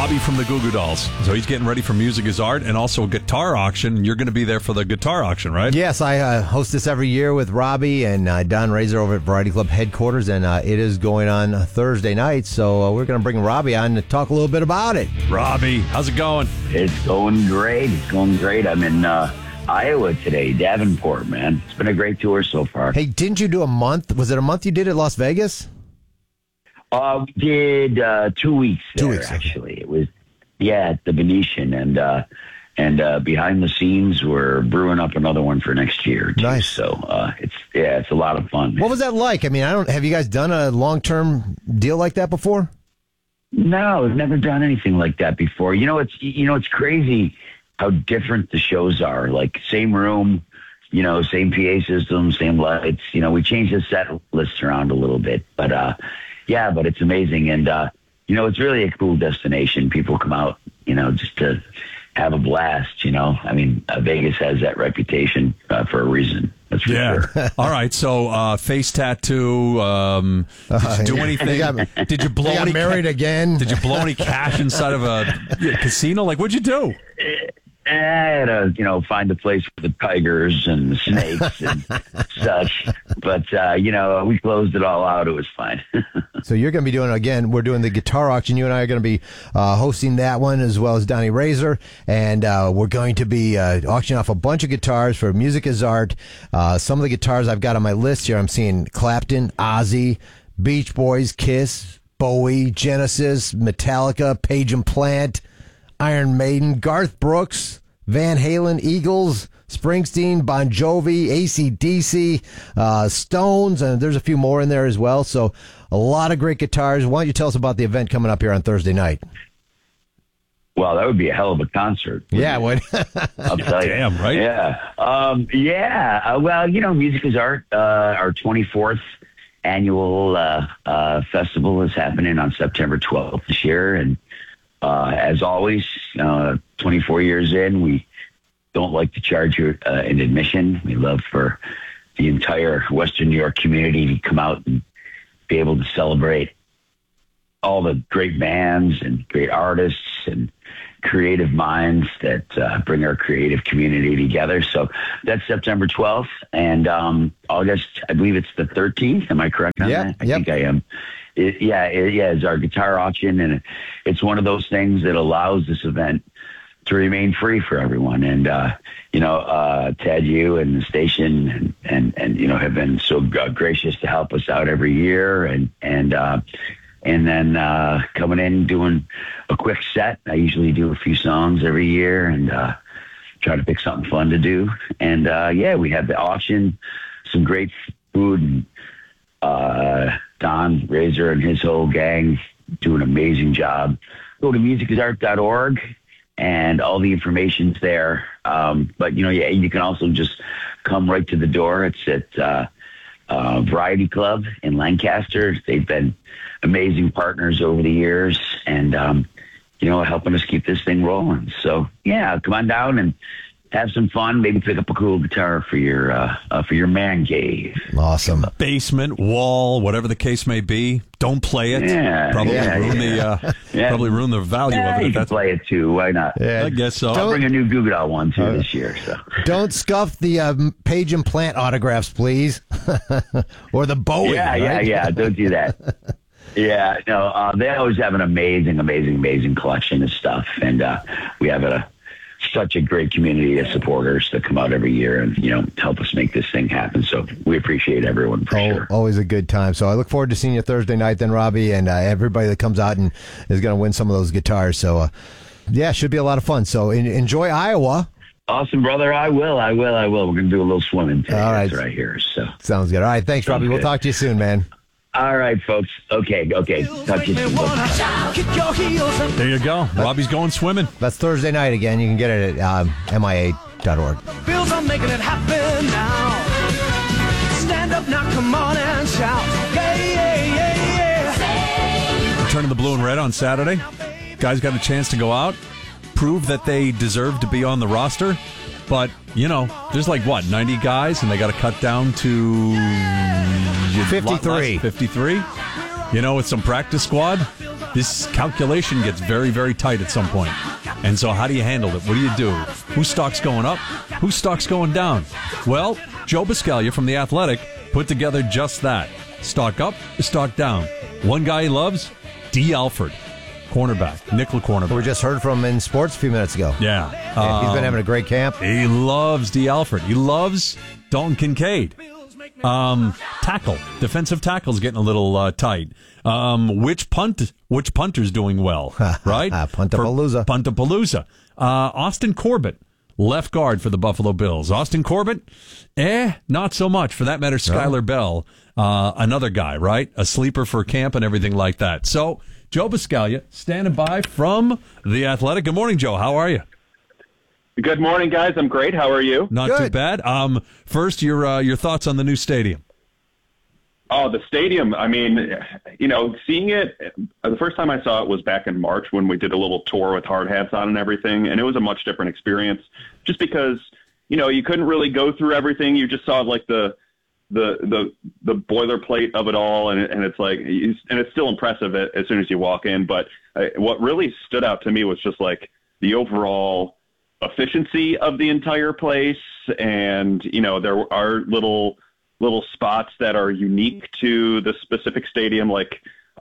Robbie from the Goo Goo Dolls. So he's getting ready for Music is Art and also a guitar auction. You're going to be there for the guitar auction, right? Yes, I host this every year with Robbie and Don Razor over at Variety Club headquarters, and it is going on Thursday night, so we're going to bring Robbie on to talk a little bit about it. Robbie, how's it going? It's going great. I'm in Iowa today, Davenport, man. It's been a great tour so far. Hey, didn't you do a month? Was it a month you did at Las Vegas? We did 2 weeks there, 2 weeks, actually. Okay. It was, at the Venetian, and behind the scenes, we're brewing up another one for next year, too. Nice. So it's a lot of fun. What was that like? I mean, have you guys done a long-term deal like that before? No, I've never done anything like that before. It's crazy how different the shows are. Like, same room, same PA system, same lights. We changed the set list around a little bit, but it's amazing. And, it's really a cool destination. People come out, just to have a blast, I mean, Vegas has that reputation for a reason. That's for sure. All right. So, face tattoo. Did you do anything? Did you blow any married again? Did you blow any cash inside of a casino? Like, what'd you do? I had to, find a place for the tigers and the snakes and such. But, we closed it all out. It was fine. So you're going to be doing, again, we're doing the guitar auction. You and I are going to be hosting that one, as well as Donnie Razor. And we're going to be auctioning off a bunch of guitars for Music is Art. Some of the guitars I've got on my list here, I'm seeing Clapton, Ozzy, Beach Boys, Kiss, Bowie, Genesis, Metallica, Page and Plant, Iron Maiden, Garth Brooks, Van Halen, Eagles, Springsteen, Bon Jovi, AC/DC, Stones, and there's a few more in there as well. So a lot of great guitars. Why don't you tell us about the event coming up here on Thursday night? Well, that would be a hell of a concert. Yeah, it would. I'll tell you. Damn, right? Yeah. Well, Music is Art. Our 24th annual festival is happening on September 12th this year, and as always, 24 years in, we don't like to charge you an admission. We love for the entire Western New York community to come out and be able to celebrate all the great bands and great artists and creative minds that bring our creative community together. So that's September 12th, and August, I believe it's the 13th. Am I correct on that? I think I am. It's our guitar auction, and it's one of those things that allows this event to remain free for everyone. And, Ted, you and the station and have been so gracious to help us out every year. And then coming in, doing a quick set. I usually do a few songs every year and try to pick something fun to do. And, we have the auction, some great food, and Don Razor and his whole gang do an amazing job. Go to musicisart.org, and all the information's there. But, you can also just come right to the door. It's at Variety Club in Lancaster. They've been amazing partners over the years and, helping us keep this thing rolling. So, come on down and have some fun. Maybe pick up a cool guitar for your man cave. Awesome. Basement, wall, whatever the case may be. Don't play it. Probably ruin the value of it. You can play it too. Why not? Yeah. I guess so. I'll bring a new Goo Goo Doll one too this year. So don't scuff the Page and Plant autographs, please, or the Bowie. Yeah. Don't do that. Yeah, no. They always have an amazing collection of stuff, and we have such a great community of supporters that come out every year and, help us make this thing happen. So we appreciate everyone for sure. Always a good time. So I look forward to seeing you Thursday night then, Robbie, and everybody that comes out and is going to win some of those guitars. So, should be a lot of fun. So enjoy Iowa. Awesome, brother. I will. We're going to do a little swimming today. All right. Right here. So sounds good. All right. Thanks, Robbie. We'll talk to you soon, man. All right, folks. Okay. Talk to you soon. There you go. Robbie's going swimming. That's Thursday night again. You can get it at MIA.org. Bills are making it happen now. Stand up now, come on and shout. Yeah. Returning the blue and red on Saturday. Guys got a chance to go out, prove that they deserve to be on the roster. But, there's 90 guys, and they got to cut down to 53. 53. With some practice squad, this calculation gets very, very tight at some point. And so how do you handle it? What do you do? Whose stock's going up? Whose stock's going down? Well, Joe Buscaglia from The Athletic put together just that. Stock up, stock down. One guy he loves, D. Alford, cornerback, nickel cornerback. We just heard from him in sports a few minutes ago. Yeah. He's been having a great camp. He loves D. Alford. He loves Dalton Kincaid. Tackle. Defensive tackle's getting a little tight. Which punter's doing well, right? Puntapalooza. Puntapalooza. Austin Corbett, left guard for the Buffalo Bills. Austin Corbett, not so much. For that matter, Skylar Bell, another guy, right? A sleeper for camp and everything like that. So, Joe Buscaglia, standing by from The Athletic. Good morning, Joe. How are you? Good morning, guys. I'm great. How are you? Not Good. too bad. First, your thoughts on the new stadium. Oh, the stadium. I mean, seeing it, the first time I saw it was back in March when we did a little tour with hard hats on and everything, and it was a much different experience just because, you couldn't really go through everything. You just saw like the boilerplate of it all, and it's like, and it's still impressive as soon as you walk in. But what really stood out to me was just like the overall efficiency of the entire place, and there are little spots that are unique to the specific stadium, like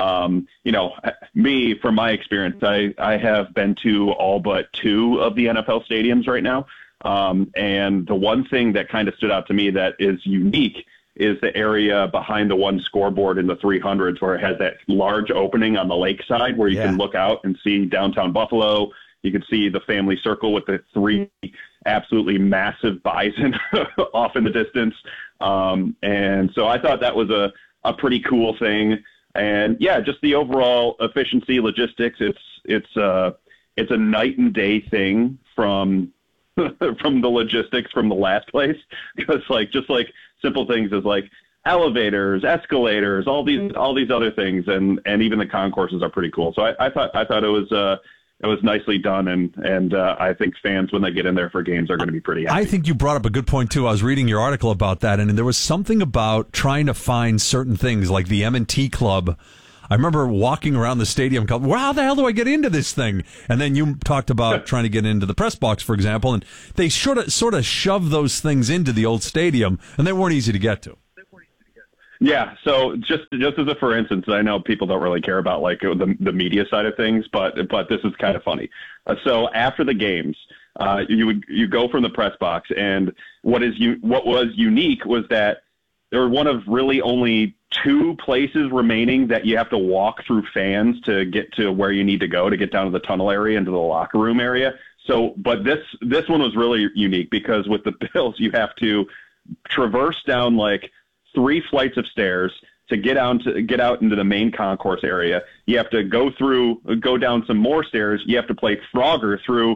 me, from my experience, I have been to all but 2 of the NFL stadiums right now, and the one thing that kind of stood out to me that is unique is the area behind the one scoreboard in the 300s, where it has that large opening on the lakeside where you can look out and see downtown Buffalo. You can see the family circle with the 3 absolutely massive bison off in the distance. And so I thought that was a pretty cool thing. And yeah, just the overall efficiency, logistics, it's a night and day thing from the logistics from the last place. Because just like simple things as like elevators, escalators, all these other things, and even the concourses are pretty cool. So I thought it was nicely done, and I think fans, when they get in there for games, are going to be pretty happy. I think you brought up a good point, too. I was reading your article about that, and there was something about trying to find certain things, like the M&T Club. I remember walking around the stadium, well, how the hell do I get into this thing? And then you talked about trying to get into the press box, for example, and they sort of shoved those things into the old stadium, and they weren't easy to get to. Yeah, so just as a for instance, I know people don't really care about like the media side of things, but this is kind of funny. So after the games, you go from the press box, and what was unique was that there were one of really only 2 places remaining that you have to walk through fans to get to where you need to go to get down to the tunnel area, into the locker room area. So, but this one was really unique because with the Bills, you have to traverse down like 3 flights of stairs to get out into the main concourse area. You have to go down some more stairs. You have to play Frogger through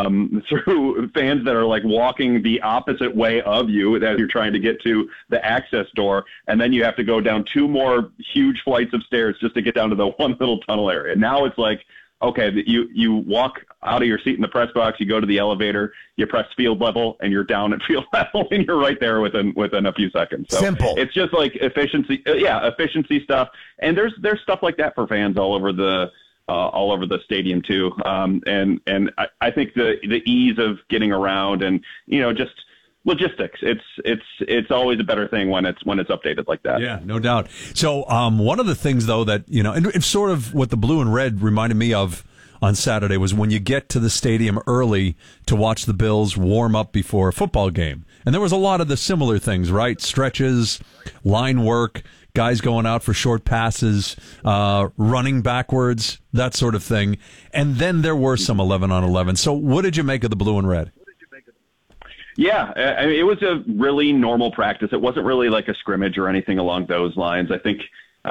fans that are like walking the opposite way of you as you're trying to get to the access door. And then you have to go down 2 more huge flights of stairs just to get down to the one little tunnel area. Now it's like, okay, you walk out of your seat in the press box, you go to the elevator, you press field level, and you're down at field level, and you're right there within a few seconds. So simple. It's just like efficiency, efficiency stuff. And there's stuff like that for fans all over the stadium too. And I think the ease of getting around and just logistics. It's always a better thing when it's updated like that. Yeah, no doubt. So one of the things though that and it's sort of what the blue and red reminded me of on Saturday was when you get to the stadium early to watch the Bills warm up before a football game, and there was a lot of the similar things, right? Stretches, line work, guys going out for short passes, running backwards, that sort of thing. And then there were some 11-on-11. So what did you make of the blue and red? Yeah, I mean, it was a really normal practice. It wasn't really like a scrimmage or anything along those lines. I think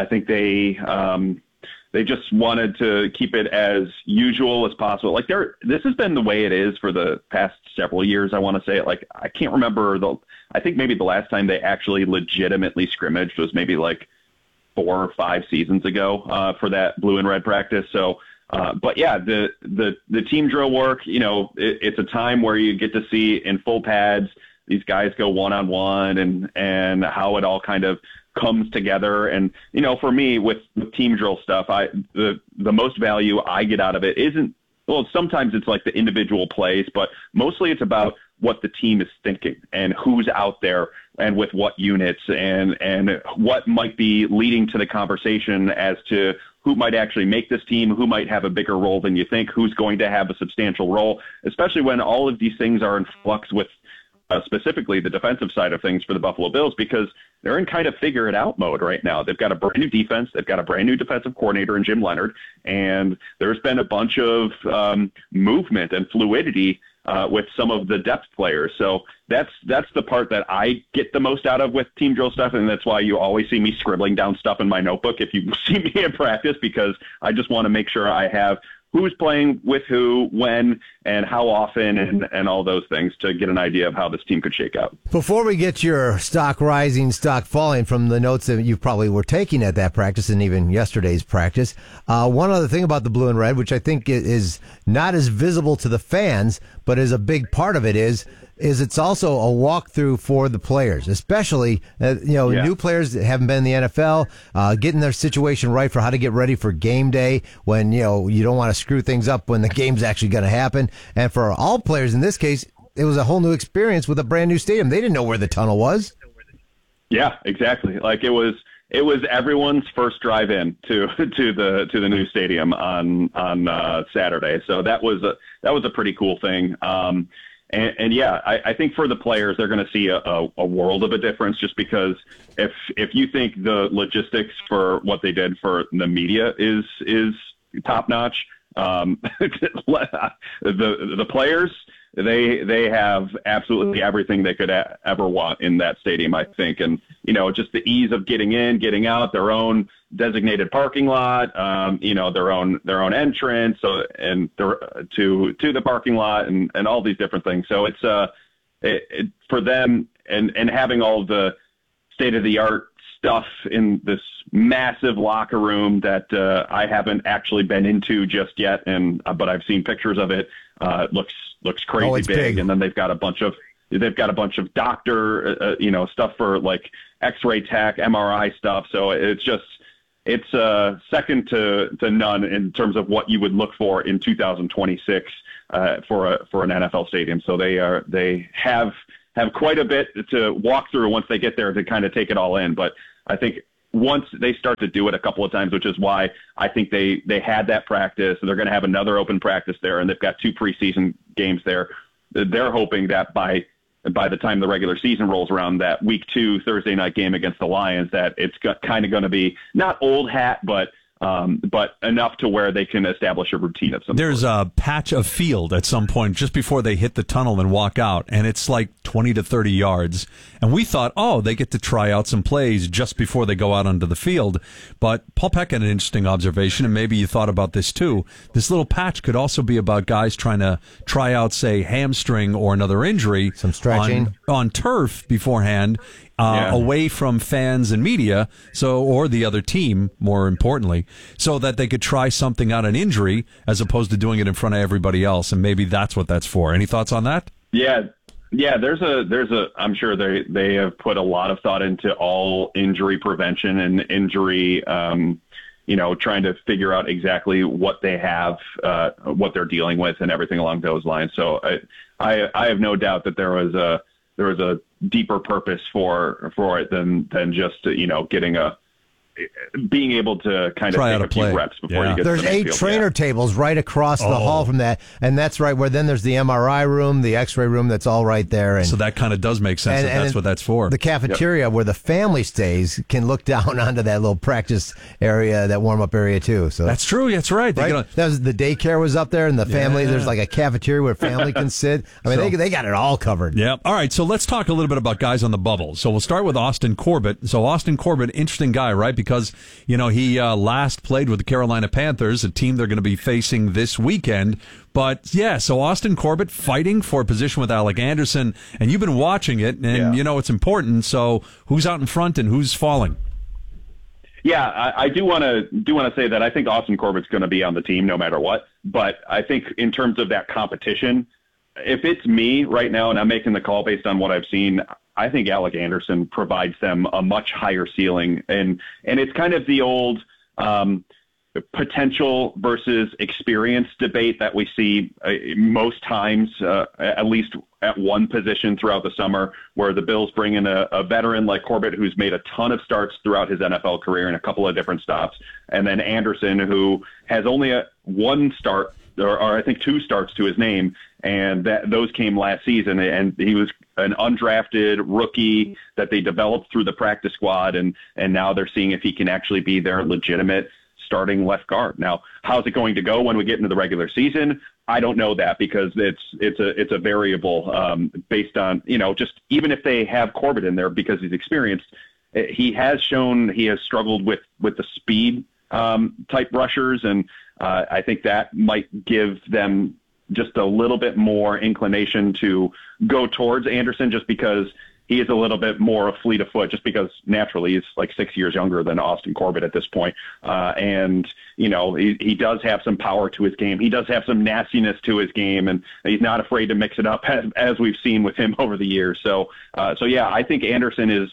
they just wanted to keep it as usual as possible. Like this has been the way it is for the past several years. I want to say, like, I can't remember I think maybe the last time they actually legitimately scrimmaged was maybe like 4 or 5 seasons ago for that blue and red practice. So. But yeah, the team drill work, it's a time where you get to see in full pads, these guys go one-on-one and how it all kind of comes together. And, for me with team drill stuff, the most value I get out of it isn't, well, sometimes it's like the individual plays, but mostly it's about what the team is thinking and who's out there and with what units and what might be leading to the conversation as to who might actually make this team, who might have a bigger role than you think, who's going to have a substantial role, especially when all of these things are in flux with specifically the defensive side of things for the Buffalo Bills, because they're in kind of figure it out mode right now. They've got a brand new defense. They've got a brand new defensive coordinator in Jim Leonhard, and there's been a bunch of movement and fluidity with some of the depth players. So that's the part that I get the most out of with team drill stuff, and that's why you always see me scribbling down stuff in my notebook if you see me in practice, because I just want to make sure I have who's playing with who, when, and how often, and all those things to get an idea of how this team could shake out. Before we get your stock rising, stock falling from the notes that you probably were taking at that practice and even yesterday's practice, one other thing about the blue and red, which I think is not as visible to the fans, but is a big part of it, is it's also a walkthrough for the players, especially new players that haven't been in the NFL, getting their situation right for how to get ready for game day when you don't want to screw things up when the game's actually going to happen. And for all players in this case, it was a whole new experience with a brand new stadium. They didn't know where the tunnel was. Yeah, exactly. Like it was everyone's first drive in to the new stadium on Saturday. So that was a pretty cool thing. And yeah, I think for the players, they're going to see a world of a difference, just because if you think the logistics for what they did for the media is top notch, the players, they have absolutely everything they could ever want in that stadium, I think. And, just the ease of getting in, getting out, their own designated parking lot, their own entrance, and to the parking lot and all these different things. So it's for them and having all the state of the art stuff in this massive locker room that I haven't actually been into just yet, but I've seen pictures of it. It looks crazy big, and then they've got a bunch of doctor stuff for like X-ray tech, MRI stuff. So it's second to none in terms of what you would look for in 2026 for an NFL stadium. So they have quite a bit to walk through once they get there to kind of take it all in. But I think once they start to do it a couple of times, which is why I think they had that practice, and they're going to have another open practice there, and they've got 2 preseason games there. They're hoping that by the time the regular season rolls around, that week 2 Thursday night game against the Lions, that it's kind of going to be not old hat, but enough to where they can establish a routine of some There's sort. a patch of field at some point just before they hit the tunnel and walk out, and it's like 20 to 30 yards. And we thought, they get to try out some plays just before they go out onto the field. But Paul Peck had an interesting observation, and maybe you thought about this too. This little patch could also be about guys trying to try out, say, hamstring or another injury. Some stretching. On turf beforehand. Away from fans and media, or the other team, more importantly, so that they could try something out, an injury, as opposed to doing it in front of everybody else. And maybe that's what that's for. Any thoughts on that? Yeah. There's a. I'm sure they have put a lot of thought into all injury prevention and injury. Trying to figure out exactly what they have, what they're dealing with, and everything along those lines. So I have no doubt that there was a deeper purpose for it than just being able to kind of take a few reps before you get there's to the 8 field. trainer tables right across the hall from that, and that's right where then there's the MRI room, the X-ray room, that's all right there. And so that kind of does make sense. That's what that's for. The cafeteria where the family stays can look down onto that little practice area, that warm-up area too. So that's true. That's right. That was, the daycare was up there, and the family. There's like a cafeteria where family can sit. I mean, they got it all covered. Yeah. All right. So let's talk a little bit about guys on the bubble. So we'll start with Austin Corbett. So Austin Corbett, interesting guy, right? Because he last played with the Carolina Panthers, a team they're going to be facing this weekend. But so Austin Corbett fighting for a position with Alec Anderson, and you've been watching it, and it's important. So who's out in front and who's falling? Yeah, I do want to say that I think Austin Corbett's going to be on the team no matter what. But I think in terms of that competition, if it's me right now and I'm making the call based on what I've seen, I think Alec Anderson provides them a much higher ceiling, and it's kind of the old potential versus experience debate that we see most times, at least at one position throughout the summer, where the Bills bring in a veteran like Corbett, who's made a ton of starts throughout his NFL career in a couple of different stops, and then Anderson, who has only one start, or I think 2 starts to his name, and those came last season, and he was an undrafted rookie that they developed through the practice squad, and now they're seeing if he can actually be their legitimate starting left guard. Now, how's it going to go when we get into the regular season? I don't know that, because it's a variable based on, just even if they have Corbett in there because he's experienced, he has shown he has struggled with the speed type rushers, and I think that might give them just a little bit more inclination to go towards Anderson, just because he is a little bit more fleet of foot, just because naturally he's like 6 years younger than Austin Corbett at this point. And, he does have some power to his game. He does have some nastiness to his game, and he's not afraid to mix it up, as we've seen with him over the years. So yeah, I think Anderson is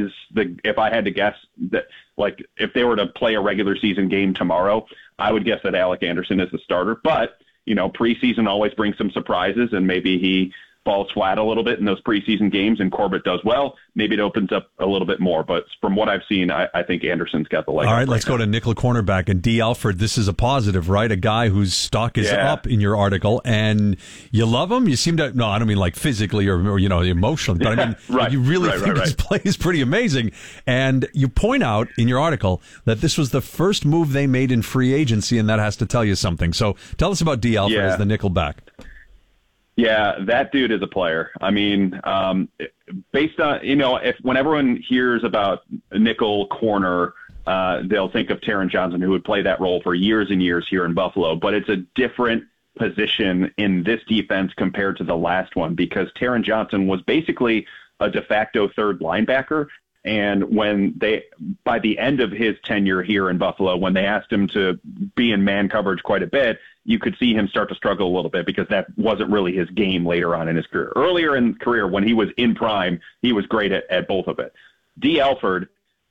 if I had to guess, that like if they were to play a regular season game tomorrow, I would guess that Alec Anderson is the starter. But, preseason always brings some surprises, and maybe he falls flat a little bit in those preseason games and Corbett does well. Maybe it opens up a little bit more. But from what I've seen, I think Anderson's got the leg. All right, let's go to nickel cornerback. And D. Alford, this is a positive, right? A guy whose stock is up in your article, and you love him? You seem to, no, I don't mean like physically or emotionally, but I mean, right, you really think his play is pretty amazing. And you point out in your article that this was the first move they made in free agency, and that has to tell you something. So tell us about D. Alford as the nickel back. Yeah, that dude is a player. I mean, based on, when everyone hears about nickel corner, they'll think of Taron Johnson, who would play that role for years and years here in Buffalo. But it's a different position in this defense compared to the last one, because Taron Johnson was basically a de facto third linebacker. And by the end of his tenure here in Buffalo, when they asked him to be in man coverage quite a bit, you could see him start to struggle a little bit, because that wasn't really his game later on in his career. Earlier in career, when he was in prime, he was great at both of it. D. Alford,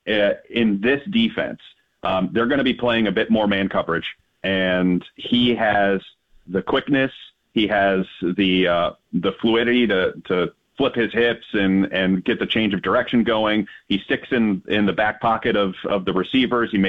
in this defense, they're going to be playing a bit more man coverage, and he has the quickness, he has the fluidity to flip his hips and get the change of direction going. He sticks in the back pocket of the receivers. He